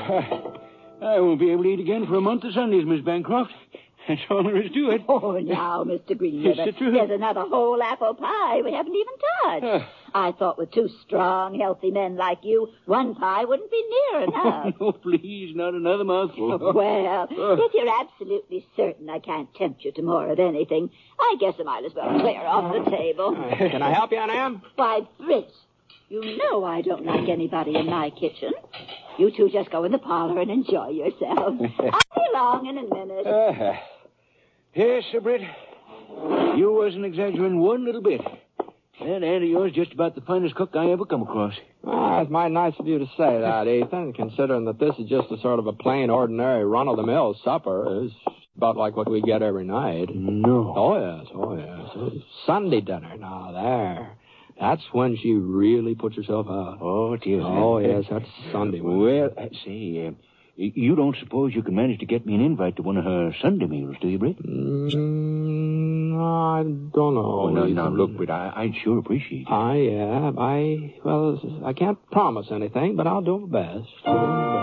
I won't be able to eat again for a month of Sundays, Miss Bancroft. That's all there is to it. Oh, now, Mr. Greenriver, It's the truth. there's another whole apple pie we haven't even touched. I thought with two strong, healthy men like you, one pie wouldn't be near enough. No, please, not another mouthful. Well, if you're absolutely certain I can't tempt you to more of anything, I guess I might as well clear off the table. Can I help you, Aunt Em? Why, Fritz, you know I don't like anybody in my kitchen. You two just go in the parlor and enjoy yourselves. I'll be along in a minute. Yes, Sir Britt. You wasn't exaggerating one little bit. That aunt of yours just about the finest cook I ever come across. Well, it's mighty nice of you to say that, Ethan, considering that this is just a sort of a plain, ordinary, run-of-the-mill supper. It's about like what we get every night. No. Oh, yes. It's Sunday dinner. Now, there. That's when she really puts herself out. Oh, dear. Oh, yes, that's Sunday. Well, say, you don't suppose you can manage to get me an invite to one of her Sunday meals, do you, Britt? I don't know. Oh, now, look, Britt, I'd sure appreciate it. I can't promise anything, but I'll do my best.